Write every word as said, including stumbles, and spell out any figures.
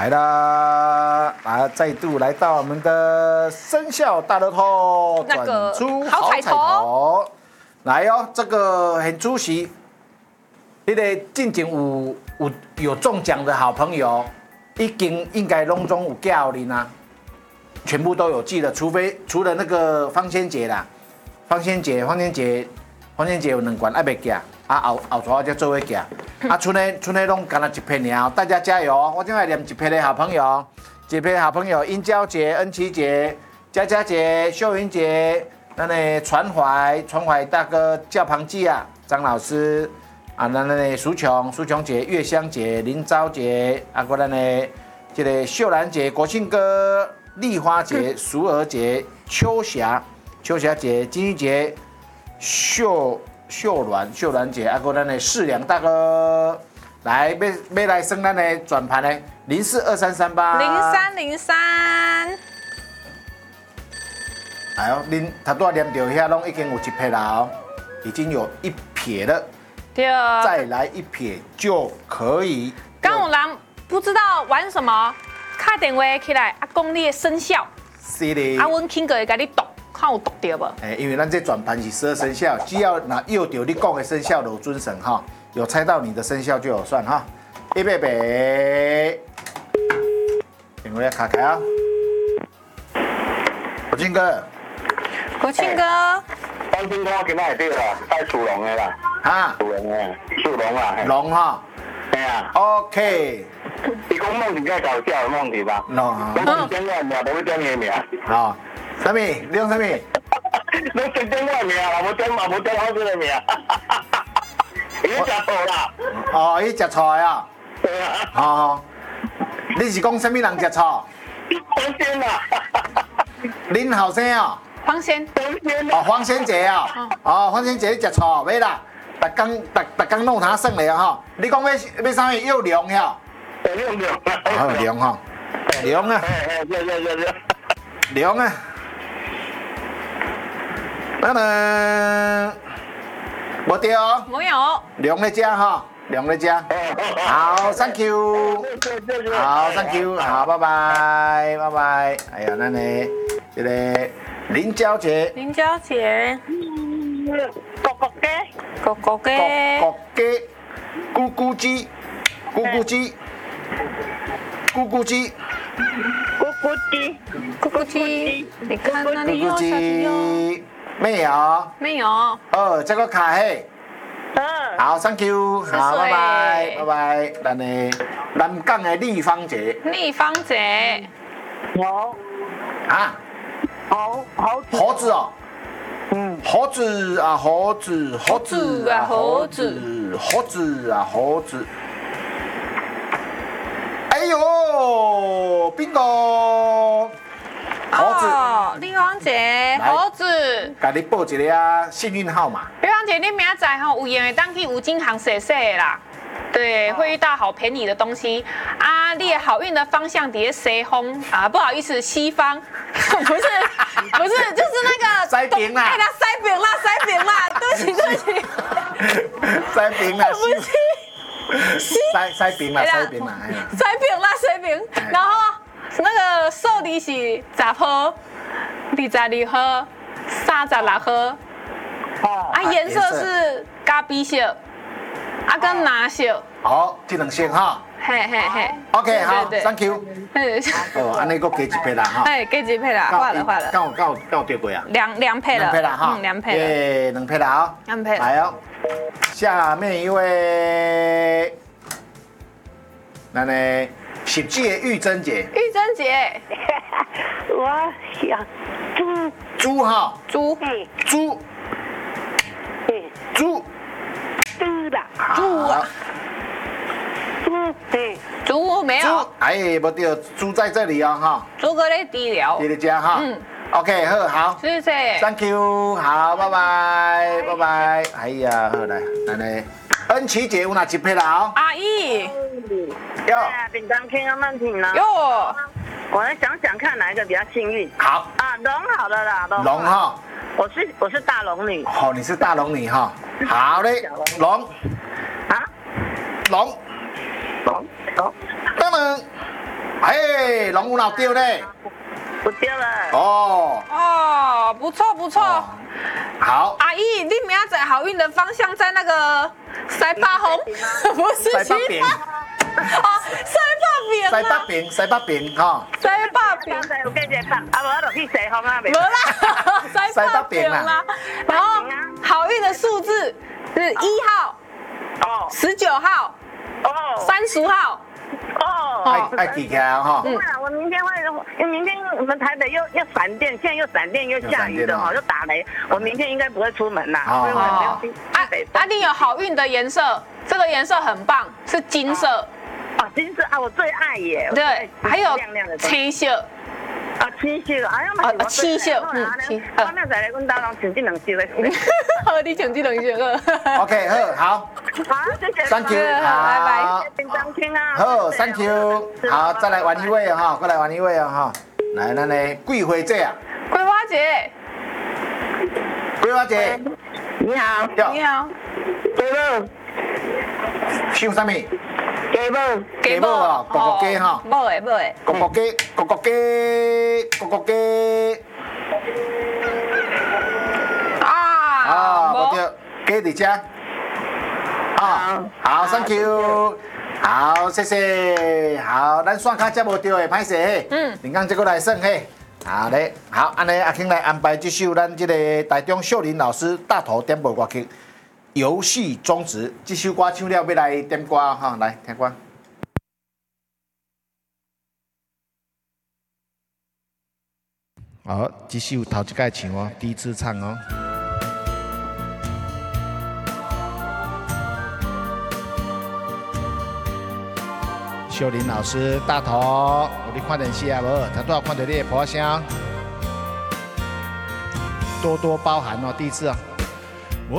来啦！啊，再度来到我们的生肖大乐透， 那个转出好彩头。 来哦，这个很出席，那个进前有有有中奖的好朋友，已经应该拢总有叫你啦，全部都有寄了，除非除了那个方仙姐啦，方仙姐，方仙姐，方仙姐有两罐爱袂寄。啊，后后头才做伙行，啊，剩的剩的拢干那一片尔，大家加油！我今来念一片的好朋友，一片好朋友，殷娇姐、恩琪姐、佳佳姐、秀云姐，咱的传怀、传怀大哥教旁记啊，张老师啊，咱的苏琼、苏琼姐、月香姐、林昭姐，啊，过咱的这个秀兰姐、国庆哥、丽花姐、淑儿姐、秋霞、秋霞姐、金玉姐、秀。秀鸾，秀鸾姐，啊，个咱的世良大哥，来要要来升咱的转盘呢，零四二三三八， 零三零三， 哎呦，恁他多念到遐拢已经有一撇了哦，已经有一撇了， 对， 再来一撇就可以。 刚有人不知道玩什么，打电话起来，啊，讲你的生肖， 是的， 啊，阮庆哥会甲你读。看有读到无？ 哎，因为咱这转盘是十二生肖，只要拿右到你讲的生肖有准绳哈，有猜到你的生肖就有算哈。预备备，电话卡开啊！国庆哥， 国庆哥， 关心我今仔对啦，带属龙的啦， 哈， 属龙的，属龙啊， 龙哈， 哎呀 ，OK， 你讲梦是在搞笑的梦是吧？ 龙， 我点我名，不会点你名。 好，什么？你用什么？ 你先点我名啦，无点嘛，无点我这个名。伊食错啦。 哦，伊食错的啊。 对啊。 好，你是讲什么人食错？ 方仙啦。 恁后生哦。 方仙。 方仙。 哦，方仙姐哦。哦，方仙姐你食错，袂啦。逐工逐逐工弄他算了吼。你讲要要啥物？又龙呀？ 龙龙。 哦，龙吼。龙啊。 哎哎，对对对对。 龙啊。那呢？无对哦。 没有。 龙在家哈，龙在家。好 ，Thank you。好 ，Thank you。好，拜拜，拜拜。哎呀，咱的这个林娇姐。 林娇姐。 哥哥鸡。 哥哥鸡。 哥哥鸡。咕咕鸡。咕咕鸡。咕咕鸡。 咕咕鸡。 咕咕鸡。你看那里有小鸡哟。 没有， 没有。 哦，这个卡嘿。 嗯。 好 ，Thank you， 好，拜拜，拜拜。咱的南港的立方姐。 立方姐。 好。 啊。 好好。 猴子哦。 嗯。 猴子啊，猴子，猴子啊，猴子，猴子啊，猴子。哎呦 ，bingo！猴子， 哦，立方姐，猴子， 给你报一个幸运号码。 立方姐，你明仔吼有闲会当去五金行踅踅啦，对，会遇到好便宜的东西啊。你的好运的方向底下西风啊，不好意思，西方，不是，不是，就是那个西边啦， 哎啦，西边啦，西边啦，对不起，对不起， 西边啦， 不是， 西西边啦，西边啦， 西边啦，西边，然后。那个数字是十号、二十二号、三十六號，啊颜色是咖啡色，啊跟蓝色。 好，这两色哈。 嘿嘿嘿。 OK， 好 ，Thank you。哦，安尼个加一配啦哈。 哎，加一配啦，换了换了。 刚有刚有刚有对过啊。 两两配了。 两配啦哈。 嗯，两配了。 耶，两配啦啊。 两配。 来哦，下面一位，那呢？十季的玉珍姐， 玉珍姐， 我想猪猪哈， 猪， 猪，猪， 猪啦， 猪啊， 猪，对， 猪没有， 哎，不对，猪在这里哦哈， 猪哥在治疗， 你的家哈，嗯 ，OK， 好，好， 谢谢 ，Thank you， 好，拜拜，拜拜，哎呀，好来，来来，恩琪姐有哪一批啦？ 阿姨。 哟，紧张听啊，慢听啦。 哟， 我来想想看哪一个比较幸运。 好啊，龙好了啦，龙。 龙哈， 我是我是大龙女。 哦，你是大龙女哈。好嘞，龙。 啊？ 龙。 龙龙。 当然。 哎，龙武老丢嘞， 不对了。 哦， 哦，不错不错。 哦好， 阿姨，你明仔载好运的方向在那个塞巴红，不是西北边， 哦，塞巴边西北啦， 边，西北边哈， 塞巴边刚。才有跟一个啊，无我就去西方啊， 没啦，塞巴边啦。然后好运的数字是一号、 哦十九号、 哦三十号。 哦。 爱爱记起来哈。 嗯，我明天会，因为明天我们台北又又闪电，现在又闪电又下雨的哈，又打雷，我明天应该不会出门啦，所以我哦们啊啊，你有好运的颜色，这个颜色很棒，是金色。 哦，金色啊，我最爱耶。 对，还有亮亮的东西青色。 啊，七色，哎呀， 啊七色嗯七我明仔来阮家人穿这两色的。 好，你请这两色。 OK， 好，好好，谢谢。 ，Thank you， 好拜拜好， 紧张听啊。 好 ，Thank you，好，再来玩一位哈，再来玩一位啊哈，来，咱的桂花姐啊， 桂花姐， 桂花姐， 你好， 你好。 给不？ 唱什么？ 给不？ 鸡母哦，咕咕鸡哈， 冇诶冇诶。 咕咕鸡，咕咕鸡，咕咕鸡。 啊。 啊， 冇不对，鸡伫遮。啊，好 ，Thank you，好，谢谢，好，咱线卡接无对的，歹势嘿。嗯。林刚这个来算嘿。好嘞，好，安尼阿庆来安排这首咱这个台中秀林老师大头点播歌曲《游戏终止》。这首歌唱了要来点歌哈，来听歌。好，这首头一届唱哦，第一次唱哦。秀林老师大头，有你看电视啊无？才多少看到你的歌声，多多包涵哦，第一次哦。